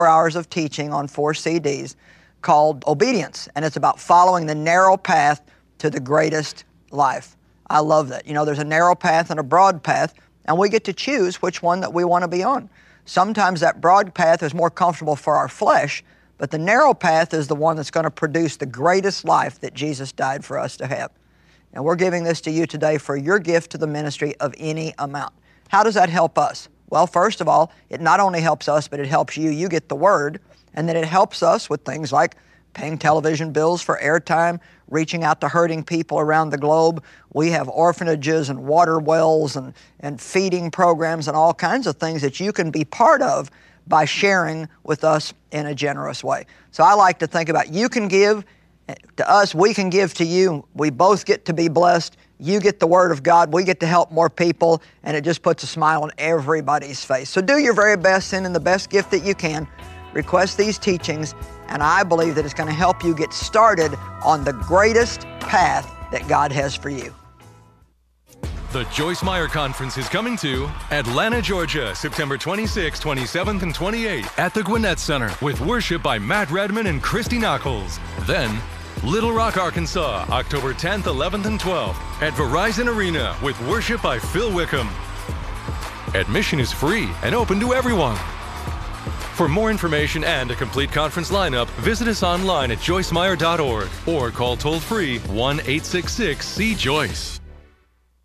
hours of teaching on 4 CDs called Obedience, and it's about following the narrow path to the greatest life. I love that. You know, there's a narrow path and a broad path, and we get to choose which one that we want to be on. Sometimes that broad path is more comfortable for our flesh, but the narrow path is the one that's going to produce the greatest life that Jesus died for us to have. And we're giving this to you today for your gift to the ministry of any amount. How does that help us? Well, first of all, it not only helps us, but it helps you. You get the Word, and then it helps us with things like paying television bills for airtime, reaching out to hurting people around the globe. We have orphanages and water wells and feeding programs and all kinds of things that you can be part of by sharing with us in a generous way. So I like to think about, you can give to us, we can give to you. We both get to be blessed. You get the Word of God. We get to help more people, and it just puts a smile on everybody's face. So do your very best, send in the best gift that you can. Request these teachings, and I believe that it's going to help you get started on the greatest path that God has for you. The Joyce Meyer Conference is coming to Atlanta, Georgia, September 26th, 27th, and 28th at the Gwinnett Center with worship by Matt Redman and Christy Knuckles. Then, Little Rock, Arkansas, October 10th, 11th, and 12th at Verizon Arena with worship by Phil Wickham. Admission is free and open to everyone. For more information and a complete conference lineup, visit us online at joycemeyer.org or call toll-free 1-866-SEE-JOYCE.